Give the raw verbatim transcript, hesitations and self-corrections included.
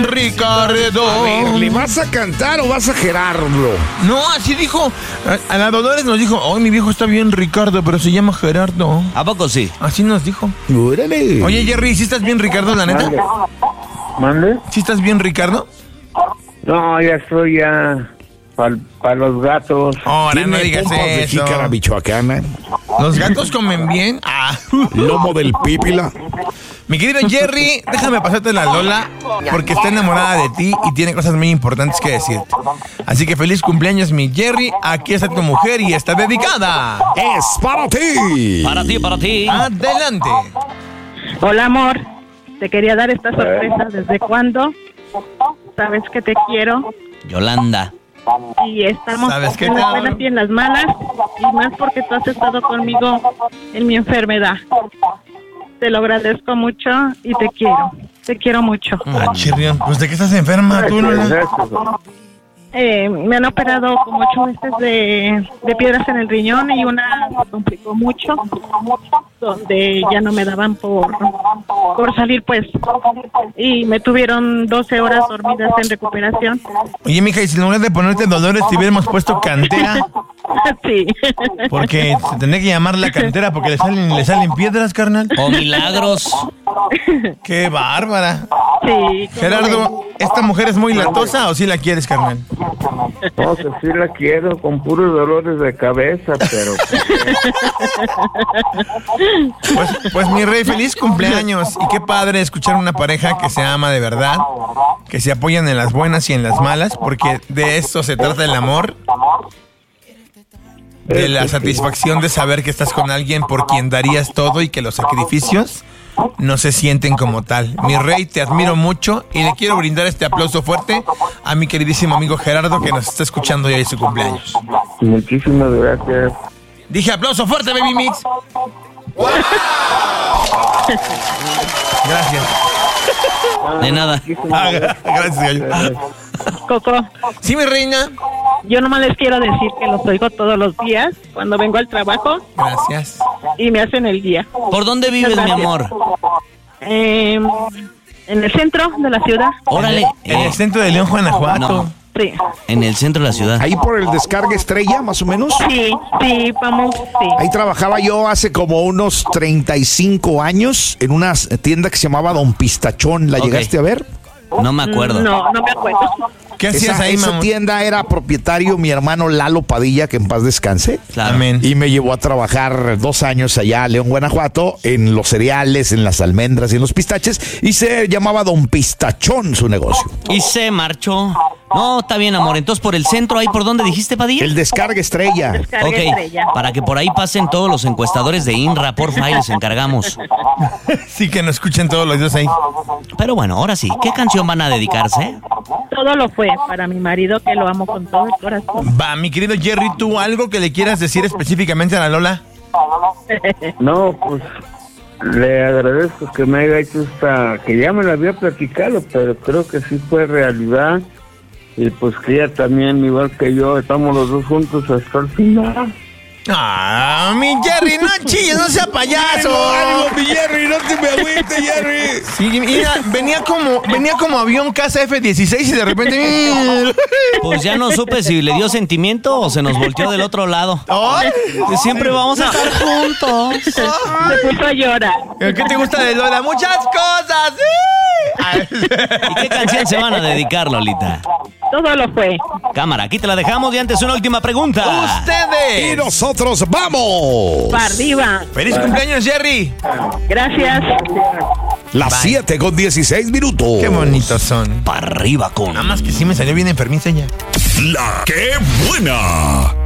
bien Ricardo. A ver, ¿le vas a cantar o vas a Gerardo? No, así dijo. A, a la Dolores nos dijo, oh, mi viejo está bien Ricardo, pero se llama Gerardo. ¿A poco sí? Así nos dijo. ¡Órale! Oye, Jerry, ¿sí estás bien Ricardo, la neta? ¿Mande? ¿Sí estás bien Ricardo? No, ya estoy ya para pa los gatos. Ahora no digas pompas de eso. jícara michoacana, ¿Los gatos comen bien? Ah. lomo del pípila. Mi querido Jerry, déjame pasarte la Lola porque está enamorada de ti y tiene cosas muy importantes que decirte. Así que feliz cumpleaños, mi Jerry. Aquí está tu mujer y está dedicada. ¡Es para ti! Para ti, para ti. Adelante. Hola, amor. Te quería dar esta sorpresa. ¿Desde cuándo? Sabes que te quiero Yolanda. y estamos ¿Sabes qué en te las amo? buenas y en las malas, y más porque tú has estado conmigo en mi enfermedad. Te lo agradezco mucho y te quiero. Te quiero mucho. Ah, chirrión, pues ¿de qué estás enferma tú, Lola? Eh, me han operado como ocho veces de, de piedras en el riñón y una se complicó mucho, donde ya no me daban por, por salir, pues. Y me tuvieron doce horas dormidas en recuperación. Oye, mija, y si en lugar de ponerte Dolores te hubiéramos puesto Cantera, Sí. porque se tendría que llamar la Cantera porque le salen, le salen piedras, carnal. O milagros. ¡Qué bárbara! Sí. Gerardo, ¿esta mujer es muy latosa o sí la quieres, carnal? No, que sí la quiero, con puros dolores de cabeza, pero... Pues, pues mi rey, feliz cumpleaños. Y qué padre escuchar una pareja que se ama de verdad, que se apoyan en las buenas y en las malas, porque de eso se trata el amor. De la satisfacción de saber que estás con alguien por quien darías todo y que los sacrificios no se sienten como tal. Mi rey, te admiro mucho y le quiero brindar este aplauso fuerte a mi queridísimo amigo Gerardo que nos está escuchando hoy en su cumpleaños. Muchísimas gracias. Dije aplauso fuerte, Baby Mix. Gracias. De nada. Ah, gracias, gallo. Coco, Sí, mi reina. yo nomás les quiero decir que los oigo todos los días cuando vengo al trabajo Gracias. y me hacen el día. ¿Por dónde vives, mi amor? Eh, en el centro de la ciudad. Órale. En eh, el centro de León, Guanajuato. No. Sí. En el centro de la ciudad. Ahí por el Descarga Estrella, más o menos. Sí, sí, vamos, sí. Ahí trabajaba yo hace como unos treinta y cinco años en una tienda que se llamaba Don Pistachón. ¿La Ok. llegaste a ver? No me acuerdo. No, no me acuerdo. ¿Qué hacías Esa, ahí, esa mamá? tienda era propietario mi hermano Lalo Padilla, que en paz descanse. Claro. Amén. Y me llevó a trabajar dos años allá a León, Guanajuato, en los cereales, en las almendras y en los pistaches. Y se llamaba Don Pistachón su negocio. Y se marchó. No, está bien, amor. Entonces, por el centro, ¿ahí por dónde dijiste, Padilla? El Descarga Estrella. Descarga Ok, estrella. para que por ahí pasen todos los encuestadores de INRA, porfa, y les encargamos. Sí, que nos escuchen todos los días ahí. Pero bueno, ahora sí, ¿qué canción van a dedicarse? Todo lo fue para mi marido, que lo amo con todo el corazón. Va, mi querido Jerry, ¿tú algo que le quieras decir específicamente a la Lola? No, pues le agradezco que me haya hecho esta, que ya me la había platicado, pero creo que sí fue realidad. Y pues que ella también, igual que yo, estamos los dos juntos hasta el final. Ah, mi Jerry, no chilles, no sea payaso. mi Jerry, no te me agüites, Jerry. Sí, mira, venía como, venía como avión casa F dieciséis y de repente... Pues ya no supe si le dio sentimiento o se nos volteó del otro lado. ¡Ay! Siempre vamos a estar juntos. Se puso a llorar. ¿Qué te gusta de Lola? ¡Muchas cosas! ¡Sí! ¿Y qué canción se van a dedicar, Lolita? Todo lo fue. Cámara, aquí te la dejamos y antes una última pregunta. Y ¡Ustedes! nosotros vamos. Para arriba. ¡Feliz cumpleaños, Jerry! Gracias. Las siete con dieciséis minutos. ¡Qué bonitos son! Para arriba con... Nada más que sí me salió bien enfermiza ya. La que buena.